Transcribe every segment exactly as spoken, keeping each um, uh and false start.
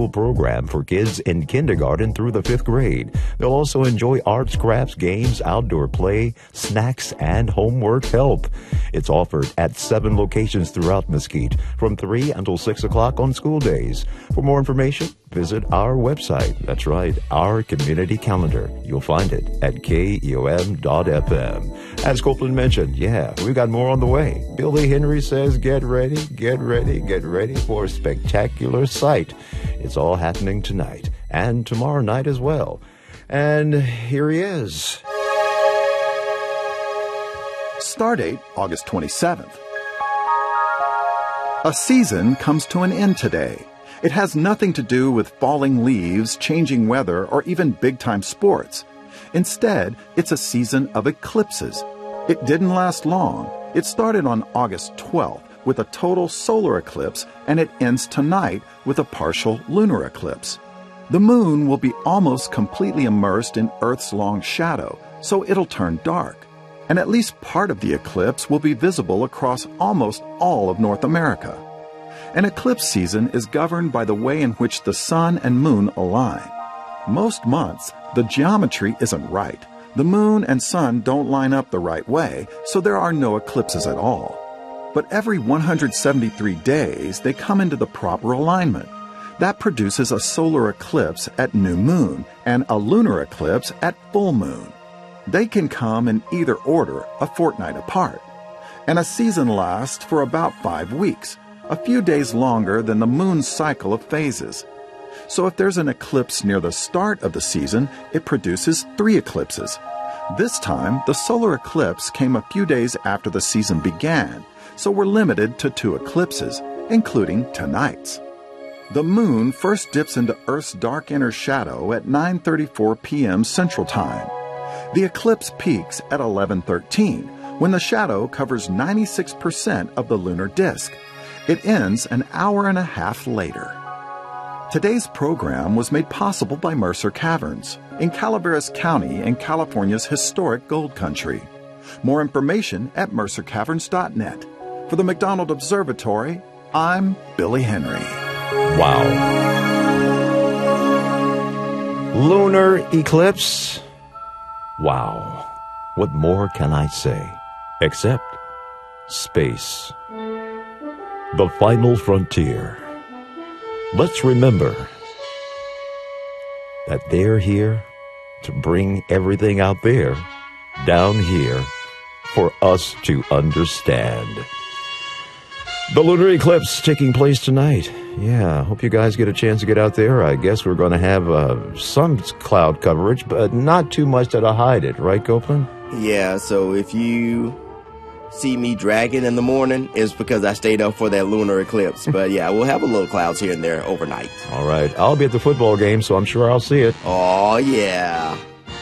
after-school program for kids in kindergarten through the fifth grade. They'll also enjoy arts, crafts, games, outdoor play, snacks, and homework help. It's offered at seven locations throughout Mesquite from three until six o'clock on school days. For more information, visit our website. That's right, our community calendar. You'll find it at K E O M dot F M. As Copeland mentioned, yeah, we've got more on the way. Billy Henry says, get ready, get ready, get ready for a spectacular sight. It's all happening tonight and tomorrow night as well. And here he is. Stardate, August twenty-seventh. A season comes to an end today. It has nothing to do with falling leaves, changing weather, or even big-time sports. Instead, it's a season of eclipses. It didn't last long. It started on August twelfth with a total solar eclipse, and it ends tonight with a partial lunar eclipse. The moon will be almost completely immersed in Earth's long shadow, so it'll turn dark. And at least part of the eclipse will be visible across almost all of North America. An eclipse season is governed by the way in which the sun and moon align. Most months, the geometry isn't right. The moon and sun don't line up the right way, so there are no eclipses at all. But every one hundred seventy-three days, they come into the proper alignment. That produces a solar eclipse at new moon and a lunar eclipse at full moon. They can come in either order, a fortnight apart. And a season lasts for about five weeks, a few days longer than the moon's cycle of phases. So if there's an eclipse near the start of the season, it produces three eclipses. This time, the solar eclipse came a few days after the season began, so we're limited to two eclipses, including tonight's. The moon first dips into Earth's dark inner shadow at nine thirty-four p m Central Time. The eclipse peaks at eleven thirteen, when the shadow covers ninety-six percent of the lunar disk. It ends an hour and a half later. Today's program was made possible by Mercer Caverns in Calaveras County in California's historic gold country. More information at mercer caverns dot net. For the McDonald Observatory, I'm Billy Henry. Wow. Lunar eclipse? Wow. What more can I say? Except space. The final frontier. Let's remember that they're here to bring everything out there down here for us to understand. The lunar eclipse taking place tonight. Yeah, hope you guys get a chance to get out there. I guess we're going to have uh, some cloud coverage, but not too much to hide it, right, Copeland? Yeah, so if you see me dragging in the morning, it's because I stayed up for that lunar eclipse. But yeah, we'll have a little clouds here and there overnight. All right, I'll be at the football game, so I'm sure I'll see it. Oh, yeah.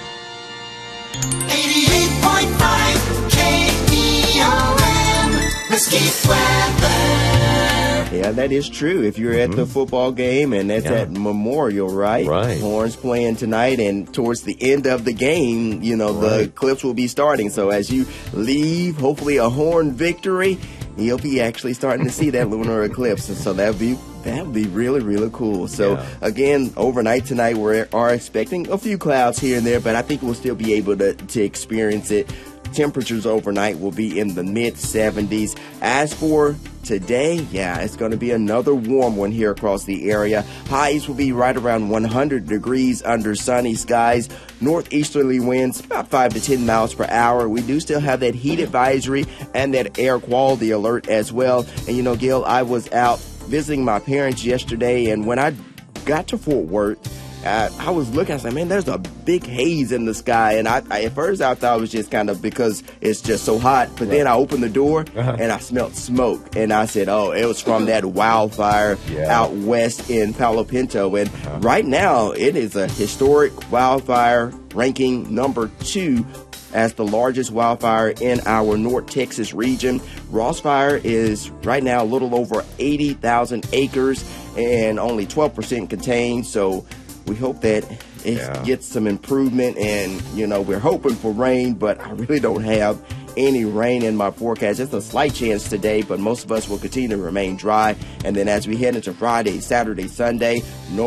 eighty-eight point five K E O M, Mesquite weather. Yeah, that is true. If you're mm-hmm. at the football game, and that's yeah. at Memorial, right? Right. Horns playing tonight, and towards the end of the game, you know, right. the eclipse will be starting. So as you leave, hopefully a Horn victory, you'll be actually starting to see that lunar eclipse. And so that'll be that'll be really, really cool. So yeah. again, overnight tonight, we are expecting a few clouds here and there, but I think we'll still be able to, to experience it. Temperatures overnight will be in the mid seventies. As for today, yeah, it's going to be another warm one here across the area. Highs will be right around one hundred degrees under sunny skies. Northeasterly winds about five to ten miles per hour. We do still have that heat advisory and that air quality alert as well. And you know, Gil, I was out visiting my parents yesterday, and when I got to Fort Worth, I, I was looking, I said, man, there's a big haze in the sky. And I, I at first I thought it was just kind of because it's just so hot. But right. then I opened the door uh-huh. and I smelled smoke. And I said, oh, it was from that wildfire yeah. out west in Palo Pinto. And uh-huh. right now it is a historic wildfire, ranking number two as the largest wildfire in our North Texas region. Ross Fire is right now a little over eighty thousand acres and only twelve percent contained. So we hope that it yeah. gets some improvement, and, you know, we're hoping for rain, but I really don't have any rain in my forecast. Just a slight chance today, but most of us will continue to remain dry. And then as we head into Friday, Saturday, Sunday, no